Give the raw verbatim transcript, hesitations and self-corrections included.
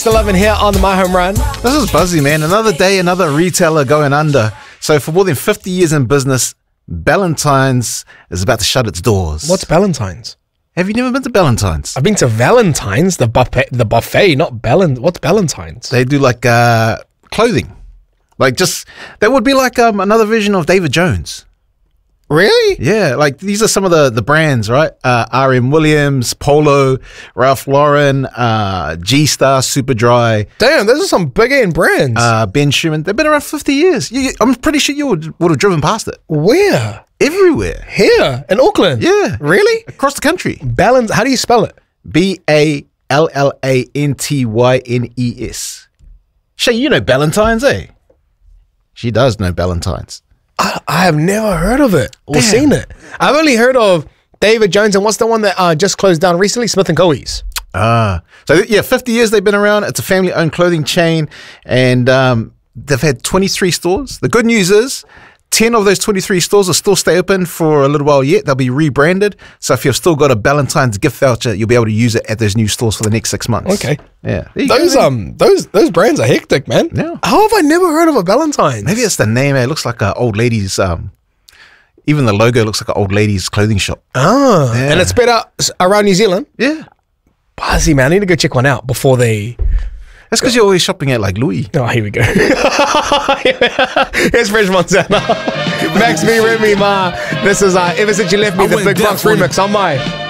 eleven here on the My Home Run. This is Buzzy, man. Another day, another retailer going under. So for more than fifty years in business, Ballantyne's is about to shut its doors. What's Ballantyne's? Have you never been to Ballantyne's? I've been to Valentine's, the buffet, the buffet, not Ballan. What's Ballantyne's? They do like uh, clothing. Like just, that would be like um, another version of David Jones. Really? Yeah, like these are some of the, the brands, right? Uh, R M Williams, Polo, Ralph Lauren, uh, G-Star, Superdry. Damn, those are some big end brands. Uh, Ben Sherman. They've been around fifty years. You, I'm pretty sure you would, would have driven past it. Where? Everywhere. Here in Auckland? Yeah. Really? Across the country. Ballans. How do you spell it? B A L L A N T Y N E S. Shay, you know Ballantyne's, eh? She does know Ballantyne's. I, I have never heard of it or Damn. seen it. I've only heard of David Jones and what's the one that uh, just closed down recently? Smith and Coe's. Ah. So, yeah, fifty years they've been around. It's a family-owned clothing chain, and um, they've had twenty-three stores. The good news is ten of those twenty-three stores will still stay open for a little while yet. They'll be rebranded. So if you've still got a Ballantyne's gift voucher, you'll be able to use it at those new stores for the next six months. Okay. Yeah. There you Those go, um those those brands are hectic, man. Yeah. How have I never heard of a Ballantyne's? Maybe it's the name. It looks like an old lady's, um, even the logo looks like an old lady's clothing shop. Ah, Yeah. and it's spread out s- around New Zealand. Yeah. Buzzy, man, I need to go check one out before they. That's because you're always shopping at like Louis. Oh, here we go. Here's Fresh Montana. Max B, Remy Ma. This is uh, Ever Since You Left Me, I the went Big deaf Box on remix on my.